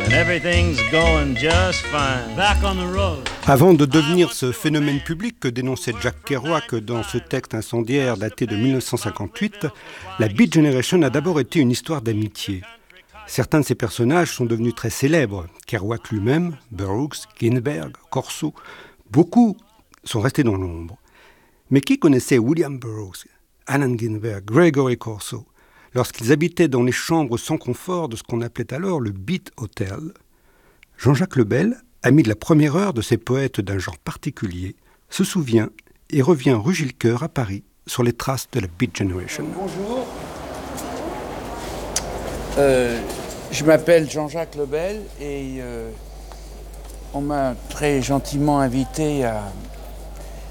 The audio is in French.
and everything's going just fine. Back on the road. Avant de devenir ce phénomène public que dénonçait Jack Kerouac dans ce texte incendiaire daté de 1958, la Beat Generation a d'abord été une histoire d'amitié. Certains de ces personnages sont devenus très célèbres. Kerouac lui-même, Burroughs, Ginsberg, Corso, beaucoup sont restés dans l'ombre. Mais qui connaissait William Burroughs, Allen Ginsberg, Gregory Corso, lorsqu'ils habitaient dans les chambres sans confort de ce qu'on appelait alors le Beat Hotel? Jean-Jacques Lebel, ami de la première heure de ces poètes d'un genre particulier, se souvient et revient rue Gilles-Coeur à Paris sur les traces de la Beat Generation. Bonjour. Je m'appelle Jean-Jacques Lebel et on m'a très gentiment invité